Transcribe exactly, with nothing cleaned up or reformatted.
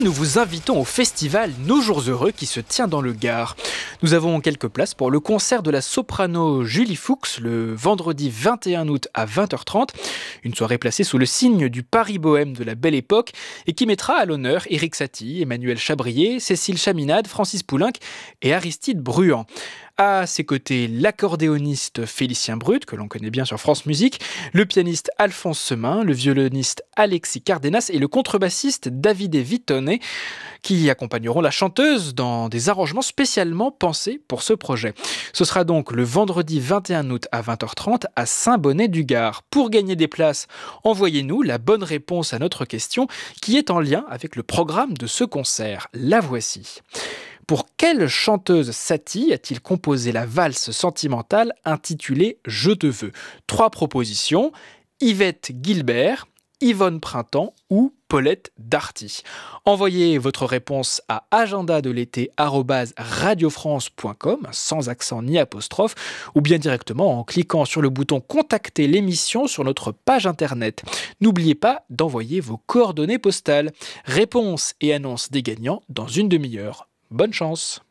Nous vous invitons au festival Nos Jours Heureux qui se tient dans le Gard. Nous avons quelques places pour le concert de la soprano Julie Fuchs le vendredi vingt et un août à vingt heures trente. Une soirée placée sous le signe du Paris bohème de la Belle Époque et qui mettra à l'honneur Éric Satie, Emmanuel Chabrier, Cécile Chaminade, Francis Poulenc et Aristide Bruand. À ses côtés, l'accordéoniste Félicien Brut, que l'on connaît bien sur France Musique, le pianiste Alphonse Semin, le violoniste Alexis Cardenas et le contrebassiste Davide Vitone, qui accompagneront la chanteuse dans des arrangements spécialement pensés pour ce projet. Ce sera donc le vendredi vingt et un août à vingt heures trente à Saint-Bonnet-du-Gard. Pour gagner des places, envoyez-nous la bonne réponse à notre question qui est en lien avec le programme de ce concert. La voici. Pour quelle chanteuse Satie a-t-il composé la valse sentimentale intitulée « Je te veux » ? Trois propositions, Yvette Guilbert, Yvonne Printemps ou Paulette Darty. Envoyez votre réponse à agenda de l'été arobase radiofrance point com sans accent ni apostrophe ou bien directement en cliquant sur le bouton contacter l'émission sur notre page internet. N'oubliez pas d'envoyer vos coordonnées postales. Réponse et annonce des gagnants dans une demi-heure. Bonne chance!